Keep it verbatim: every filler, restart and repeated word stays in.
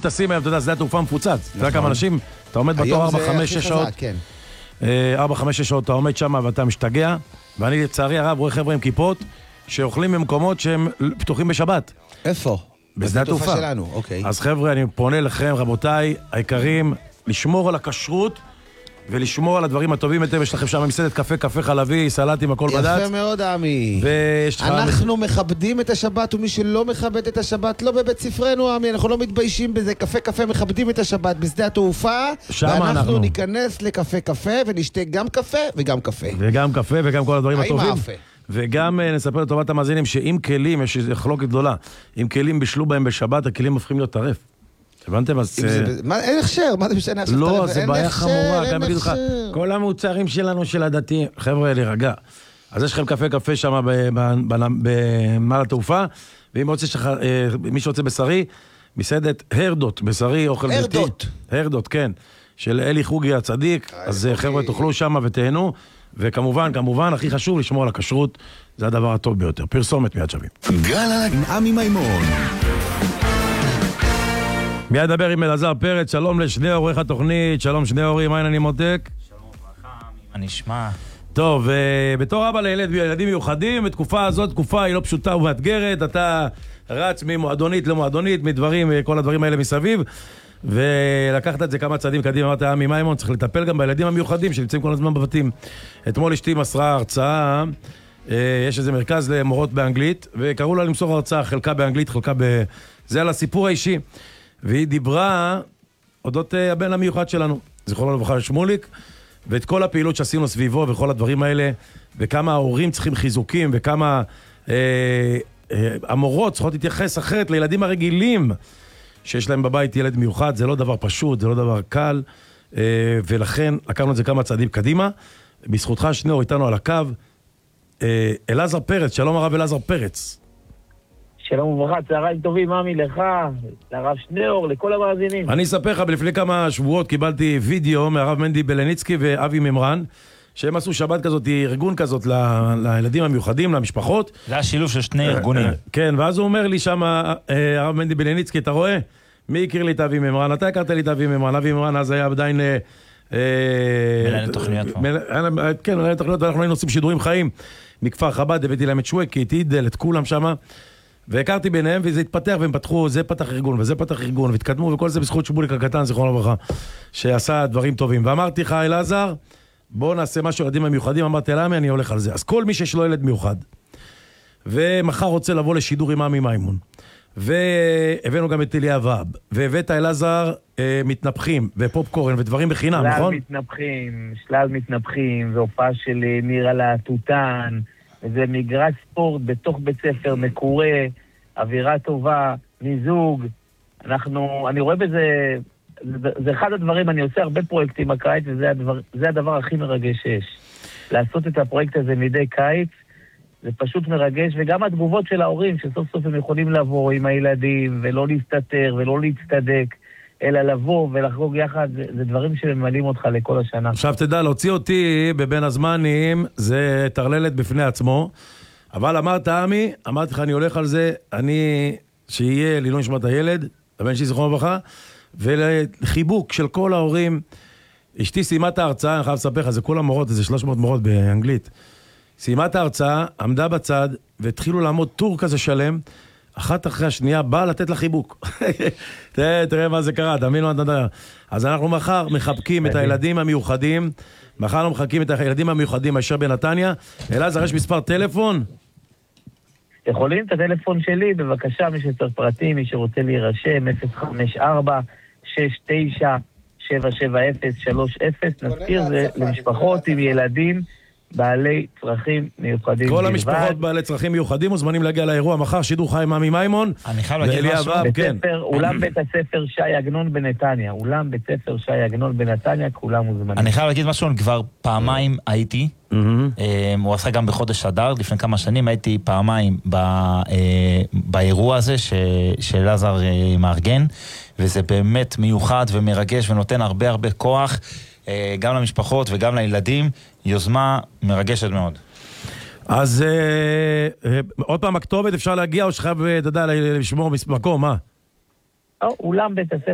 טסים היום, אתה יודע, שדה התעופה מפוצץ. אתה יודע כמה אנשים, אתה עומד בתור ארבע חמש שש שעות. ארבע חמש שש שעות, אתה עומד שם ואתה משתגע, ואני לצערי הרב רואה חבר'ה עם כיפות, שאוכלים במקומות שהם פתוחים בשבת. איפה? בשדה התעופה שלנו, אוקיי. אז חבר'ה, אני פונה לכם, רבותיי, היקרים, לשמור על הכשרות, ולשמור על הדברים הטובים יותר. יש לכם שם מסעדת קפה, קפה חלבי, סלטים, הכל בד"ץ. יפה מאוד, עמי. ויש לך... אנחנו מכבדים את השבת, ומי שלא מכבד את השבת, לא בבית ספרנו, עמי, אנחנו לא מתביישים בזה. קפה, קפה, מכבדים את השבת בשדה התעופה, ואנחנו אנחנו. ניכנס לקפה, קפה, ונשתה גם קפה וגם קפה. וגם קפה וגם כל הדברים הטובים. האפה. וגם נספר לטובת המאזינים, שאם כלים, יש חלוקת גדולה, אם כלים בשלו בהם בשבת, הכלים הופכים להיות טרף. הבנתם? אז... אין הכשר, מה זה משנה עכשיו? לא, זה בעיה חמורה, גם בדיוק לך. כל המוצרים שלנו של הדתיים, חבר'ה, להירגע. אז יש לכם קפה קפה שם במעל התעופה, ואם מי שרוצה בשרי, מסעדת הרדות, בשרי, אוכל ביתי. הרדות. הרדות, כן. של אלי חוגי הצדיק, אז חבר'ה תאכלו שם ותהנו, וכמובן, כמובן, הכי חשוב לשמור על הכשרות, זה הדבר הטוב ביותר. פרסומת מיד שווים. גל"צ עם עמי מימון. מיד דבר עם אלעזר פרץ, שלום לשני עורך התוכנית, שלום שני עורים, מה אני מותק? שלום וברכה, מה נשמע? טוב, בתור אבא לילד וילדים מיוחדים, בתקופה הזאת, תקופה היא לא פשוטה ומאתגרת, אתה רץ ממועדונית למועדונית, מדברים, כל הדברים האלה מסביב, ולקחת את זה כמה צעדים קדימה, אמרת, עמי מימון, צריך לטפל גם בילדים המיוחדים שנמצאים כל הזמן בבתים. אתמול אשתי מסרה הרצאה, יש איזה מרכז למורות באנגלית, וקראו לה למסור הרצאה, חלקה באנגלית, חלקה ב... זה על הסיפור האישי. והיא דיברה אודות הבן המיוחד שלנו, זיכרונו לברכה שמוליק, ואת כל הפעילות שעשינו סביבו וכל הדברים האלה, וכמה ההורים צריכים חיזוקים, וכמה אה, אה, המורות צריכות להתייחס אחרת לילדים הרגילים, שיש להם בבית ילד מיוחד, זה לא דבר פשוט, זה לא דבר קל, אה, ולכן לקחנו את זה כמה צעדים קדימה. בזכותך שניאור איתנו על הקו, אה, אלעזר פרץ, שלום הרב אלעזר פרץ. שלום וברכה, צהריים טובים, עמי, לך, לרב שניאור, לכל המאזינים. אני אספר לך, לפני כמה שבועות קיבלתי וידאו מהרב מנדי בלניצקי ואבי ממרן, שהם עשו שבת כזאת, ארגון כזאת ל- לילדים המיוחדים, למשפחות. זה השילוב של שני ארגונים. כן, ואז הוא אומר לי שם, הרב מנדי בלניצקי, אתה רואה? מי הכיר לי את אבי ממרן? אתה הכרת לי את אבי ממרן. אבי ממרן אז היה עדיין... מנהל תוכניות פה. כן, מנהל תוכניות, ואנחנו היינו עושים שידורים חיים מכפר חב"ד, הבאתי להם את שווקי, את אידל, את כולם שם. והכרתי ביניהם, וזה התפתח, והם פתחו, זה פתח ארגון, וזה פתח ארגון, והתקדמו, וכל זה בזכות שמוליק הקטן, זיכרונו לברכה, שעשה דברים טובים. ואמרתי לך, אלעזר, בוא נעשה משהו ילדים המיוחדים, אמרתי, למה אני הולך על זה? אז כל מי שיש לו ילד מיוחד, ומחר רוצה לבוא לשידור עם עמי מימון, והבאנו גם את אליה ואב, והבאת אלעזר אה, מתנפחים, ופופקורן, ודברים בחינם, שלל נכון? מתנפחים, שלל מתנפחים, והופעה של נירה להטוטן, זה מגרש ספורט בתוך בית ספר, מקורה, אווירה טובה, מיזוג. אנחנו, אני רואה בזה, זה, זה אחד הדברים, אני עושה הרבה פרויקטים בקיץ, וזה הדבר, זה הדבר הכי מרגש שיש. לעשות את הפרויקט הזה מדי קיץ, זה פשוט מרגש, וגם התגובות של ההורים, שסוף סוף הם יכולים לבוא עם הילדים, ולא להסתתר, ולא להצטדק, אלא לבוא ולחגוג יחד, זה, זה דברים שממלאים אותך לכל השנה. עכשיו תדע, להוציא אותי בבין הזמנים, זה תרללת בפני עצמו, אבל אמרת, עמי, אמרתי לך, אני הולך על זה, אני, שיהיה לילון נשמת הילד, הבן שלי זכרונו לברכה, ולחיבוק של כל ההורים. אשתי סיימה את ההרצאה, אני חייב לספר לך, זה כל המורות, זה שלוש מאות מורות באנגלית. סיימה את ההרצאה, עמדה בצד, והתחילו לעמוד טור כזה שלם, אחת אחרי השנייה באה לתת לה חיבוק. תראה, תראה מה זה קרה, תאמינו מה אתה יודע. אז אנחנו מחר מחבקים את הילדים המיוחדים, מחר אנחנו מחבקים את הילדים המיוחדים הישר בנתניה. אלעזר, יש מספר טלפון? יכולים את הטלפון שלי, בבקשה, מי שצריך פרטים, מי שרוצה להירשם, אפס חמש ארבע שש תשע שבע שבע אפס שלוש אפס, נזכיר, זה למשפחות עם ילדים בעלי צרכים מיוחדים. כל המשפחות בעלי צרכים מיוחדים מוזמנים להגיע לאירוע מחר, שידור חי עם עמי מימון. אני חייב להגיד משהו. אולם בית הספר שי עגנון בנתניה. אולם בית הספר שי עגנון בנתניה, כולם מוזמנים. אני חייב להגיד משהו, כבר פעמיים הייתי, הוא עשה גם בחודש אדר, לפני כמה שנים הייתי פעמיים באירוע הזה שאלעזר מארגן, וזה באמת מיוחד ומרגש ונותן הרבה הרבה כוח, גם למשפחות וגם לילדים, יוזמה מרגשת מאוד. אז עוד פעם הכתובת, אפשר להגיע או שחייב, אתה יודע, לשמור מקום, מה? אולם בית הספר